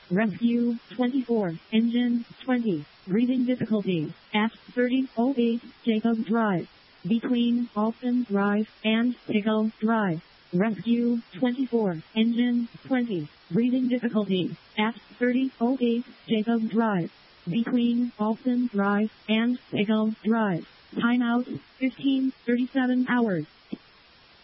Rescue 24, engine 20, breathing difficulties at 3008 Jacob Drive, between Alston Drive and Pickle Drive. Rescue 24, engine 20, breathing difficulties at 3008 Jacob Drive, between Alston Drive and Pickle Drive. Timeout 15:37 hours.